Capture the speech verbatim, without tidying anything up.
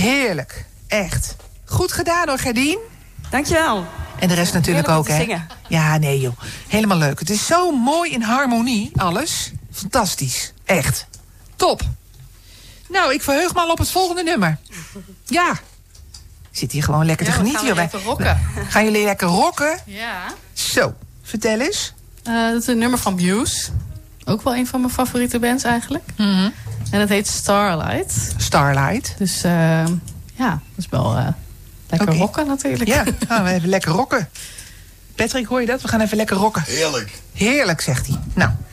Heerlijk. Echt. Goed gedaan hoor, Gerdien. Dankjewel. En de rest natuurlijk Heerlijk ook, om hè? te zingen. Ja, nee joh. Helemaal leuk. Het is zo mooi in harmonie, alles. Fantastisch. Echt. Top. Nou, ik verheug me al op het volgende nummer. Ja. Ik zit hier gewoon lekker te Ja, we genieten. gaan joh. even rocken. Gaan jullie lekker rocken? Ja. Zo, vertel eens. Uh, dat is een nummer van Muse. Ook wel een van mijn favoriete bands eigenlijk. Mm-hmm. En dat heet Starlight. Starlight. Dus uh, ja, dat is wel uh, lekker Okay. rocken natuurlijk. Ja, gaan we even lekker rocken. Patrick, hoor je dat? We gaan even lekker rocken. Heerlijk. Heerlijk, zegt hij. Nou,